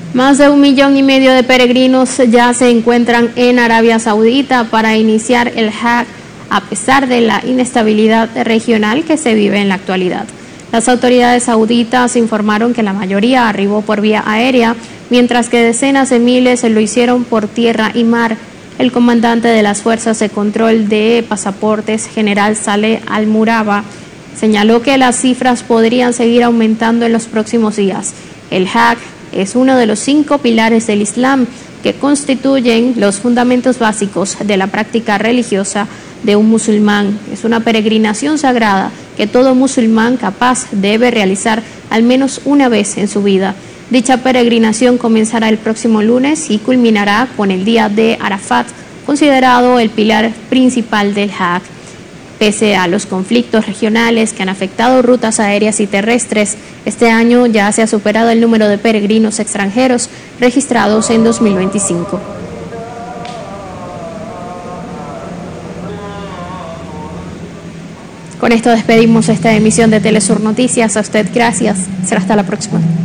Más de 1,5 millones de peregrinos ya se encuentran en Arabia Saudita para iniciar el Hajj, a pesar de la inestabilidad regional que se vive en la actualidad. Las autoridades sauditas informaron que la mayoría arribó por vía aérea, mientras que decenas de miles lo hicieron por tierra y mar. El comandante de las Fuerzas de Control de Pasaportes, general Saleh Al-Muraba, señaló que las cifras podrían seguir aumentando en los próximos días. El Hajj es uno de los 5 pilares del Islam que constituyen los fundamentos básicos de la práctica religiosa de un musulmán. Es una peregrinación sagrada que todo musulmán capaz debe realizar al menos una vez en su vida. Dicha peregrinación comenzará el próximo lunes y culminará con el día de Arafat, considerado el pilar principal del Hajj. Pese a los conflictos regionales que han afectado rutas aéreas y terrestres, este año ya se ha superado el número de peregrinos extranjeros registrados en 2025. Con esto despedimos esta emisión de Telesur Noticias. A usted gracias. Será hasta la próxima.